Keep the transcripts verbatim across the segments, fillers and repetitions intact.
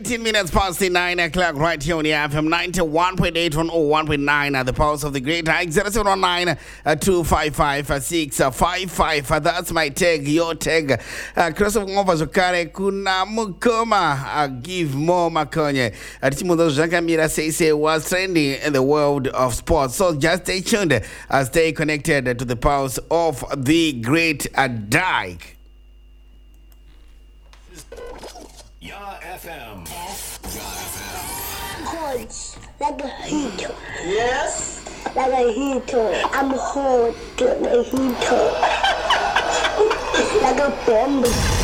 eighteen minutes past the nine o'clock right here on the F M ninety-one point eight on oh one point nine at the pulse of the great high zero seven one nine two five five six five five. That's my tag, your tag. Crossover over Zokare Kuna Mukoma. Uh, give more Makonye. Timundo Jakamira says it was trending in the world of sports. So just stay tuned, uh, stay connected to the pulse of the great uh, Dyke. Ya F M. Ya F M. Hot, like a heater. Yes? Like a heater. I'm hot like a heater. Like a bomb.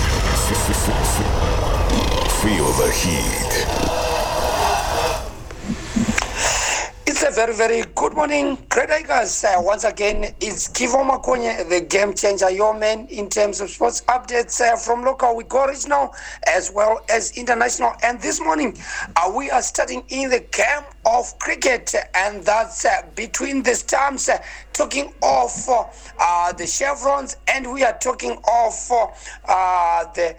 Feel the heat. It's a very, very good morning. Great guys. Uh, once again, it's Kivo Makonye, the game changer, your man in terms of sports updates uh, from local. We go regional as well as international. And this morning, uh, we are starting in the game of cricket, and that's uh, between the stumps, uh, talking of uh, uh, the chevrons, and we are talking of uh, uh, the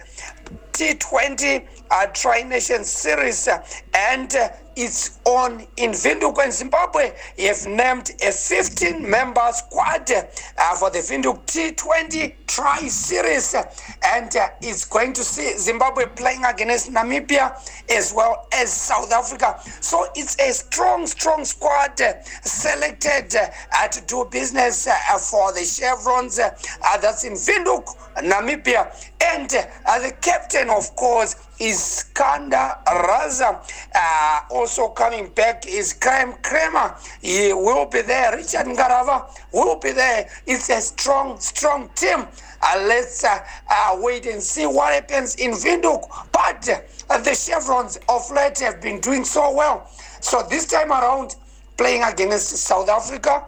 T twenty uh, Tri-Nation Series, uh, and uh, it's on in Windhoek and Zimbabwe. You have named a fifteen-member squad uh, for the Windhoek T twenty Tri-Series, uh, and uh, it's going to see Zimbabwe playing against Namibia as well as South Africa. So it's a strong, strong squad uh, selected uh, to do business uh, for the chevrons. Uh, uh, that's in Windhoek, Namibia, and uh, the captain, of course, is Skanda Raza. Uh, also coming back is Graham Kramer. He will be there. Richard Ngarava will be there. It's a strong, strong team. Uh, let's uh, uh, wait and see what happens in Windhoek. But uh, the chevrons of late have been doing so well. So this time around, playing against South Africa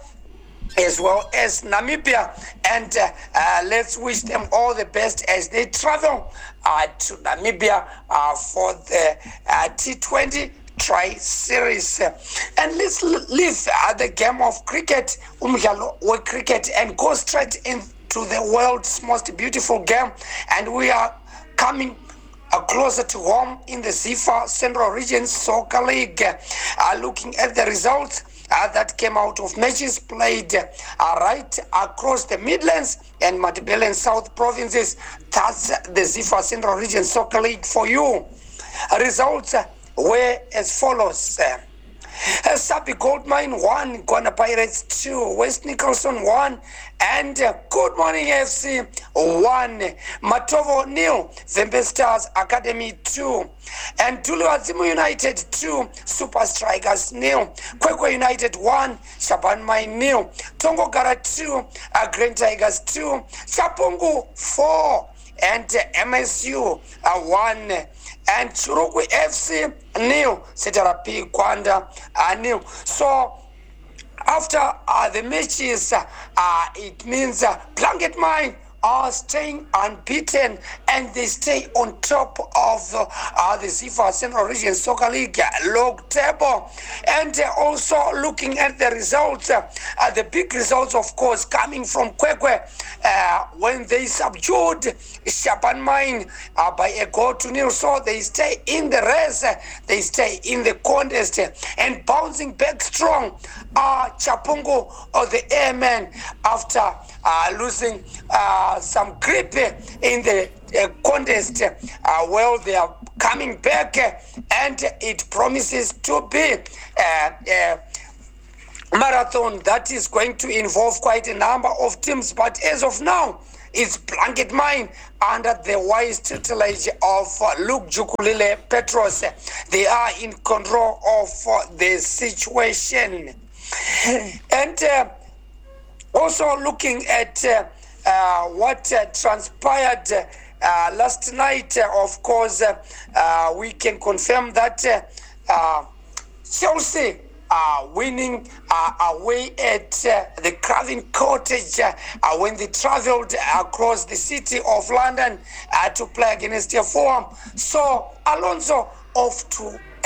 as well as Namibia, and uh, uh, let's wish them all the best as they travel uh, to Namibia uh, for the uh, T twenty Tri-Series. And let's leave uh, the game of cricket, umdlalo we cricket, and go straight into the world's most beautiful game. And we are coming Uh, closer to home in the ZIFA Central Region Soccer League, uh, looking at the results uh, that came out of matches played uh, right across the Midlands and Matabele and South provinces. That's uh, the ZIFA Central Region Soccer League for you. Uh, results uh, were as follows. Uh, Uh, Sabi Goldmine one, Gwana Pirates two, West Nicholson one, and uh, Good Morning F C one, Matovo nil, Vembe Stars Academy two, and Tuluazimu United two, Super Strikers nil, Kwekwe United one, Shaban Mine nil, Tongo Gara two, uh, Grand Tigers two, Chapungu four, and uh, M S U uh, one, and Churukwi F C nil, Setarapi Kwanda uh, nil. So after uh, the matches, uh, uh, it means uh, Blanket Mine are staying unbeaten, and they stay on top of uh, uh, the ZIFA Central Region Soccer League uh, log table. And uh, also looking at the results, uh, uh, the big results, of course, coming from Kwekwe uh, when they subdued Shaban Mine uh, by a goal to nil. So they stay in the race, uh, they stay in the contest, uh, and bouncing back strong uh, Chapungu or the Airmen after uh, losing uh, some grip in the uh, contest. Uh, well, they are coming back, uh, and it promises to be uh, uh, marathon that is going to involve quite a number of teams. But as of now, it's Blanket Mine under the wise tutelage of uh, Luke Jukulile Petros. They are in control of uh, the situation. And uh, also looking at uh, uh, what uh, transpired uh, last night, uh, of course, uh, uh, we can confirm that uh, uh, Chelsea are winning uh, away at uh, the Craven Cottage uh, uh, when they traveled across the city of London uh, to play against Fulham. So Alonso off to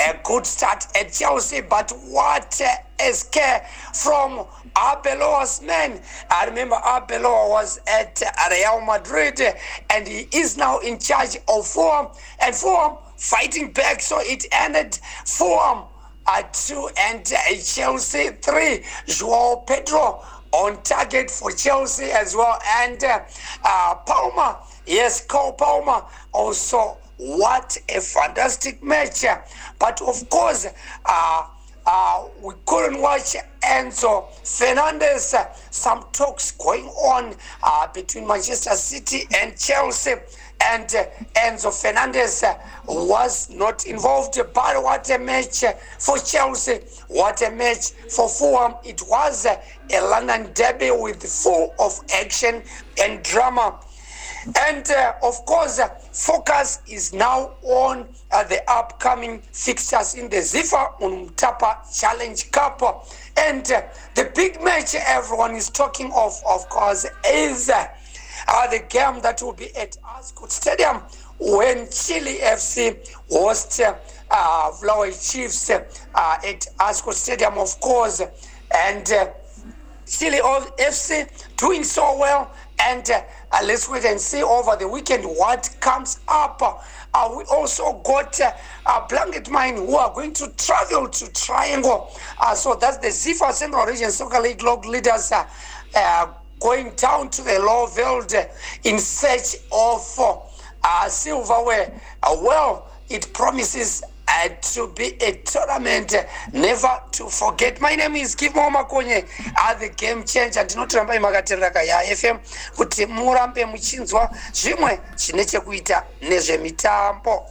a good start at Chelsea, but what a scare from Arbeloa's men. I remember Arbeloa was at Real Madrid and he is now in charge of Fulham, and Fulham fighting back, so it ended Fulham uh, two and uh, Chelsea three. Joao Pedro on target for Chelsea as well, and uh, uh, Palmer, yes, Cole Palmer also. What a fantastic match. But of course, uh, uh, we couldn't watch Enzo Fernandez. Some talks going on uh, between Manchester City and Chelsea, and uh, Enzo Fernandez uh, was not involved. But what a match for Chelsea, what a match for Fulham. It was uh, a London derby with full of action and drama. And uh, of course, uh, focus is now on uh, the upcoming fixtures in the Zifa Umtapa Challenge Cup. And uh, the big match everyone is talking of, of course, is uh, uh, the game that will be at Ascot Stadium when Chile F C hosts uh, uh, Flower Chiefs uh, at Ascot Stadium, of course. And uh, Chile F C doing so well. And uh, uh, let's wait and see over the weekend what comes up. Uh, we also got uh, uh, Blanket Mine who are going to travel to Triangle. Uh, so that's the Zifa Central Region Soccer League log leaders uh, uh, going down to the low veld uh, in search of uh, silverware. Uh, well, it promises uh, to be a tournament uh, never to forget. My name is Kimo Makonye, uh, the game changer. Ndinotiramba imakateraka ya F M kuti murambe muchinzwa zvimwe zvine chekuita nezvemitambo.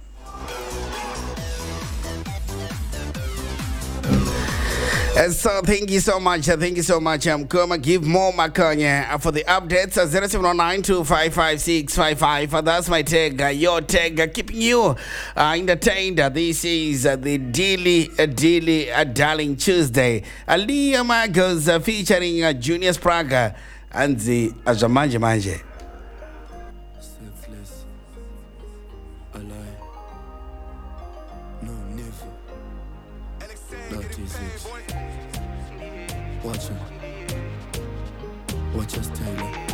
Uh, so thank you so much. Uh, thank you so much. I'm going to give more Makanya uh, for the updates. Uh, zero seven zero nine two five five six five five. Uh, that's my tag. Uh, your tag. Uh, keeping you uh, entertained. Uh, this is uh, the Daily uh, Daily uh, Darling Tuesday. Uh, Leah Magos uh, featuring uh, Junior Spraga and the Azamanje Manje. Selfless, alive, no never. That is it. Watch it. Watch us, Taylor.